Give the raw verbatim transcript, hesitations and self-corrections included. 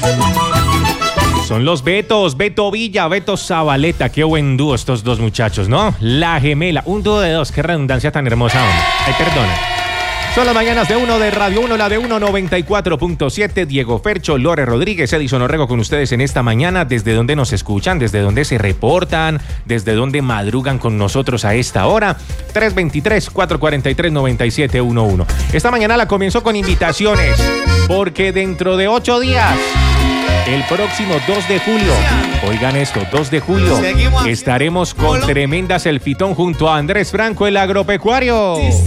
Son los Betos, Beto Villa, Beto Zabaleta. Qué buen dúo estos dos muchachos, ¿no? La gemela, un dúo de dos. Qué redundancia tan hermosa, hombre. Ay, perdona. Son las mañanas de uno de Radio uno, la de uno noventa y cuatro punto siete. Diego Fercho, Lore Rodríguez, Edison Orrego con ustedes en esta mañana. ¿Desde dónde nos escuchan? ¿Desde dónde se reportan? ¿Desde dónde madrugan con nosotros a esta hora? tres dos tres, cuatro cuatro tres, nueve siete uno uno. Esta mañana la comienzo con invitaciones, porque dentro de ocho días, el próximo dos de julio, oigan esto, dos de julio, estaremos con tremenda selfitón junto a Andrés Franco, el agropecuario.